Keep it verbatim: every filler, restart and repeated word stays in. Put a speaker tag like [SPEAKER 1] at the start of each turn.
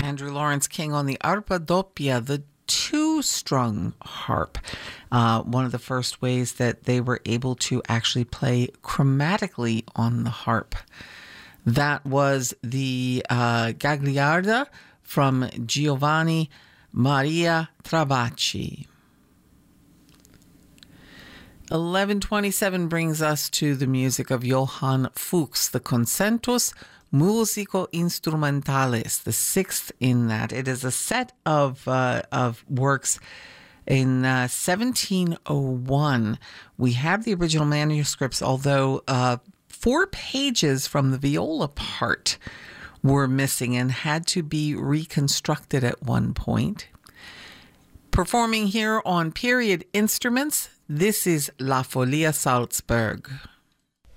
[SPEAKER 1] Andrew Lawrence King on the arpa doppia, the two-strung harp. Uh, one of the first ways that they were able to actually play chromatically on the harp. That was the uh, Gagliarda from Giovanni Maria Trabacci. eleven twenty-seven brings us to the music of Johann Fuchs, the Concertos Musico Instrumentalis, the sixth in that. It is a set of uh, of works in uh, seventeen oh one. We have the original manuscripts, although uh, four pages from the viola part were missing and had to be reconstructed at one point. Performing here on Period Instruments, this is La Folia Salzburg.